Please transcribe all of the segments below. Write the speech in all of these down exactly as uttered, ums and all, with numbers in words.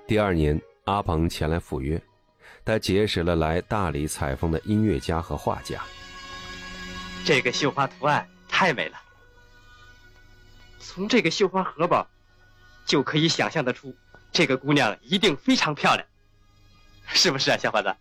第二年，阿鹏前来赴约，他结识了来大理采风的音乐家和画家。 这个绣花图案太美了，从这个绣花荷包就可以想象得出，这个姑娘一定非常漂亮，是不是啊，小伙子？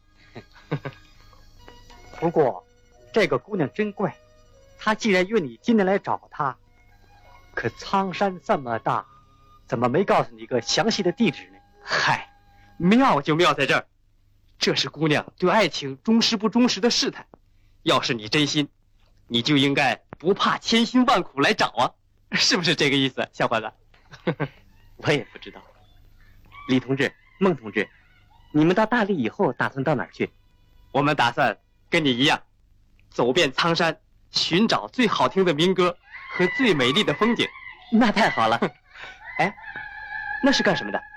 不过，这个姑娘真怪，她既然约你今天来找她，可苍山这么大，怎么没告诉你一个详细的地址呢？ 嗨，妙就妙在这儿，这是姑娘对爱情忠实不忠实的试探。要是你真心，你就应该不怕千辛万苦来找啊，是不是这个意思，小伙子？ 我也不知道。李同志、孟同志，你们到大理以后打算到哪儿去？ 我们打算跟你一样，走遍苍山，寻找最好听的民歌和最美丽的风景。 那太好了。 哎，那是干什么的？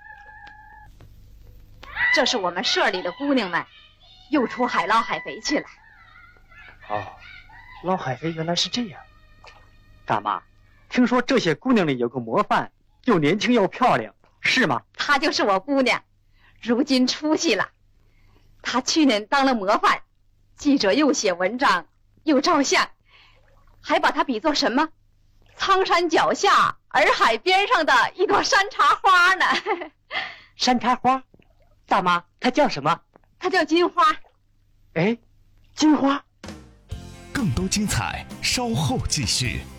这是我们社里的姑娘们又出海捞海肥去了。 哦，捞海肥原来是这样。大妈，听说这些姑娘里有个模范，又年轻又漂亮，是吗？ 她就是我姑娘，如今出息了。她去年当了模范，记者又写文章又照相，还把她比作什么？苍山脚下洱海边上的一朵山茶花呢。 山茶花？大妈，她叫什么？ 她叫金花。 哎，金花。 更多精彩稍后继续。